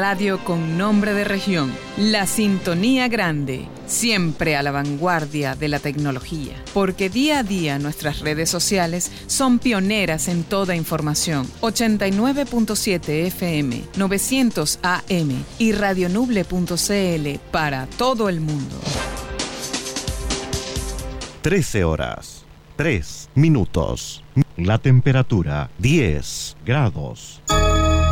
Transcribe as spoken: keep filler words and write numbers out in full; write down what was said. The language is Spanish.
radio con nombre de región. La Sintonía Grande, siempre a la vanguardia de la tecnología. Porque día a día nuestras redes sociales son pioneras en toda información. ochenta y nueve punto siete F M, novecientos A M y radionuble punto C L para todo el mundo. trece horas, tres minutos. La temperatura, diez grados.